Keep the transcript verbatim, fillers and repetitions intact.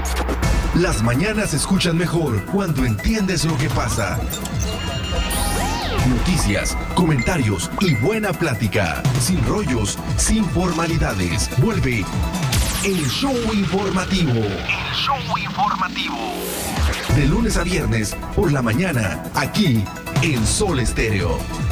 Las mañanas se escuchan mejor cuando entiendes lo que pasa. Noticias, comentarios y buena plática. Sin rollos, sin formalidades. Vuelve el show informativo. El show informativo. De lunes a viernes por la mañana, aquí en Sol Estéreo.